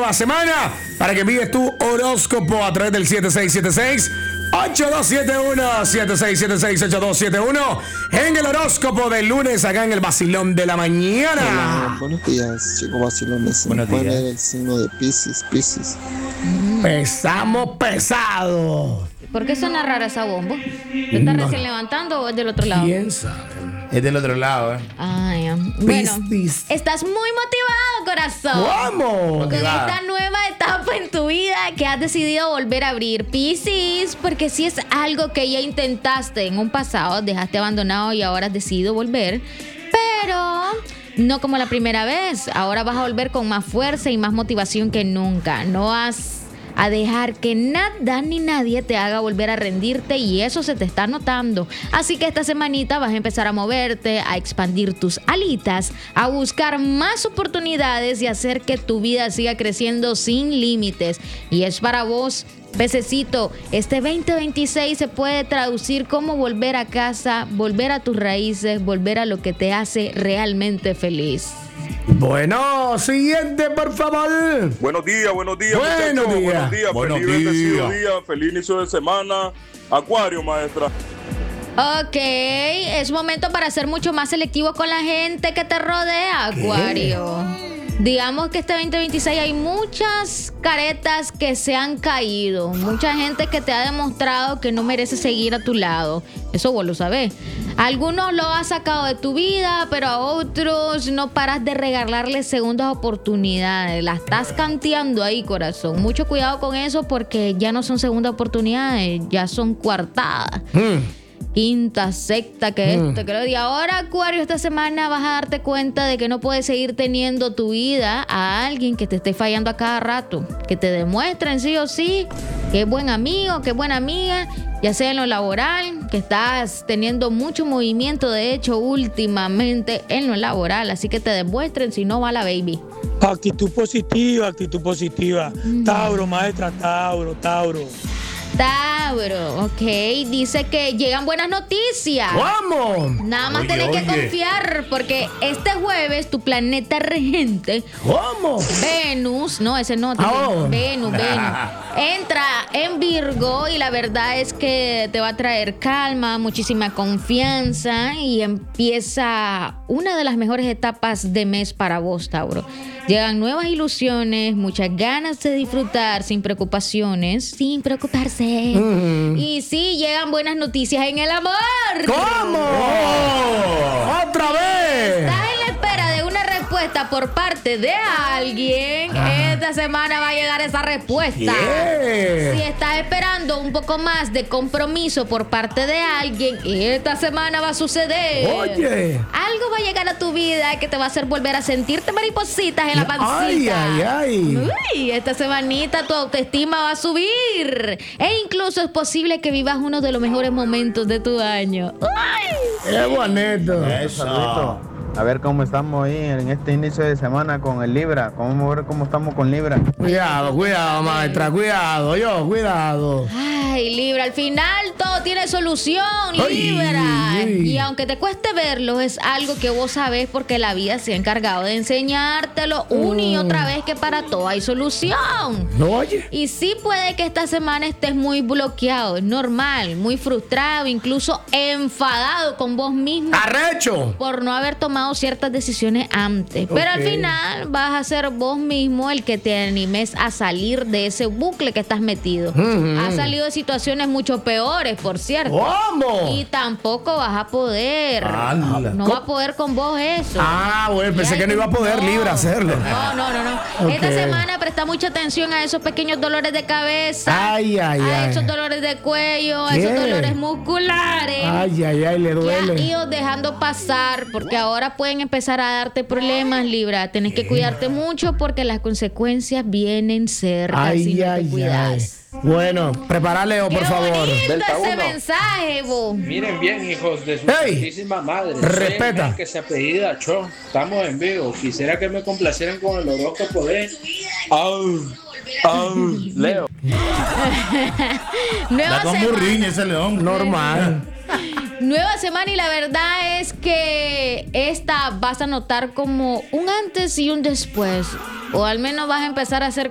nueva semana para que envíes tu horóscopo a través del 7676-8271. En el horóscopo del lunes, acá en el Vacilón de la Mañana. Hola, buenos días, chicos vacilones. Buenos ¿Puede días. ver el signo de Piscis? Pesamos pesado. ¿Por qué suena rara esa bomba? ¿Te estás recién levantando o es del otro lado? ¿Quién sabe? Es del otro lado, Ah, ya. Bueno, Piscis. estás muy motivado, corazón. ¡Vamos! Con esta nueva etapa en tu vida que has decidido volver a abrir, Piscis, porque si es algo que ya intentaste en un pasado, dejaste abandonado y ahora has decidido volver, pero no como la primera vez. Ahora vas a volver con más fuerza y más motivación que nunca. No vas a dejar que nada ni nadie te haga volver a rendirte y eso se te está notando. Así que esta semanita vas a empezar a moverte, a expandir tus alitas, a buscar más oportunidades y hacer que tu vida siga creciendo sin límites. Y es para vos, pececito, este 2026 se puede traducir como volver a casa, volver a tus raíces, volver a lo que te hace realmente feliz. Bueno, siguiente, por favor. Buenos días, Buenos muchachos. días. Buenos días. Feliz bendecido día, feliz inicio de semana. Acuario, maestra. Ok, es momento para ser mucho más selectivo con la gente que te rodea, Acuario. Digamos que este 2026 hay muchas caretas que se han caído. Mucha gente que te ha demostrado que no merece seguir a tu lado. Eso vos lo sabés. Algunos lo has sacado de tu vida, pero a otros no paras de regalarles segundas oportunidades. La estás canteando ahí, corazón. Mucho cuidado con eso porque ya no son segundas oportunidades, ya son coartadas. Quinta, sexta, que esto, que lo de ahora, Acuario, esta semana vas a darte cuenta de que no puedes seguir teniendo tu vida a alguien que te esté fallando a cada rato, que te demuestren sí o sí que es buen amigo, que es buena amiga, ya sea en lo laboral, que estás teniendo mucho movimiento, de hecho, últimamente en lo laboral, así que te demuestren, si no va la baby. Actitud positiva, actitud positiva. Tauro, maestra, Tauro. Tauro, ok, dice que llegan buenas noticias. ¡Vamos! Nada más tenés que confiar porque este jueves tu planeta regente, ¿Cómo? Venus, no, ese no, Venus, entra en Virgo y la verdad es que te va a traer calma, muchísima confianza y empieza una de las mejores etapas de mes para vos, Tauro. Llegan nuevas ilusiones, muchas ganas de disfrutar sin preocupaciones, sin preocuparse. Y sí, llegan buenas noticias en el amor. ¿Cómo? ¡Otra vez! ¿Estás en la espera de una respuesta por parte de alguien? Esta semana va a llegar esa respuesta. Yeah. Si estás esperando un poco más de compromiso por parte de alguien, esta semana va a suceder. Oye. Algo va a llegar a tu vida que te va a hacer volver a sentirte maripositas en la pancita. Ay. Uy, esta semanita tu autoestima va a subir. E incluso es posible que vivas uno de los mejores momentos de tu año. ¡Ay! ¡Qué bonito! Eso. A ver cómo estamos ahí en este inicio de semana con el Libra. Vamos a ver cómo estamos con Libra. Cuidado, maestra, cuidado. Ay, Libra, al final todo tiene solución, Libra. Y aunque te cueste verlo, es algo que vos sabés porque la vida se ha encargado de enseñártelo una y otra vez que para todo hay solución. Oye. Y sí puede que esta semana estés muy bloqueado, es normal, muy frustrado, incluso enfadado con vos mismo. ¡Arrecho! Por no haber tomado ciertas decisiones antes. Pero al final vas a ser vos mismo el que te animes a salir de ese bucle que estás metido. Has salido de situaciones mucho peores, por cierto. ¿Cómo? Y tampoco vas a poder. No va a poder con vos eso. Bueno, pensé que no iba a poder Libra hacerlo. No. Esta semana presta mucha atención a esos pequeños dolores de cabeza. Ay. A esos dolores de cuello, a esos dolores musculares. Ay, le duele. Que has ido dejando pasar porque ahora pueden empezar a darte problemas, Libra. Tenés que cuidarte mucho porque las consecuencias vienen cerca si no te cuidas. Bueno, prepara, Leo, por favor. Qué bonito ese mensaje, vos. Miren bien, hijos de su santísima madre. Respeta. Soy el que se apellida Cho. Estamos en vivo. Quisiera que me complacieran con el horóscopo de Leo. Da con burrín ese león. Normal. Nueva semana y la verdad es que esta vas a notar como un antes y un después. O al menos vas a empezar a hacer